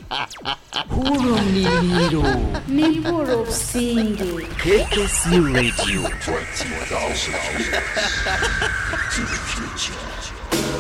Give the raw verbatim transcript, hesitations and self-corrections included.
Hurumiro Nipuro Singi K K C Radio twenty thousand to the future.